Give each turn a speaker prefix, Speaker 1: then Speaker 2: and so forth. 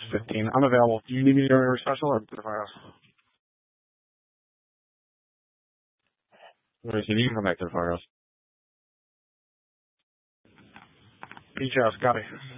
Speaker 1: 15. I'm available. Do you need me to do a special or to the firehouse? Wait, you can come back to the firehouse. Beach house, copy.